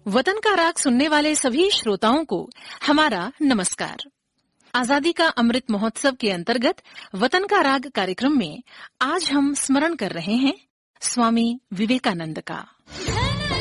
वतन का राग सुनने वाले सभी श्रोताओं को हमारा नमस्कार। आजादी का अमृत महोत्सव के अंतर्गत वतन का राग कार्यक्रम में आज हम स्मरण कर रहे हैं स्वामी विवेकानंद का।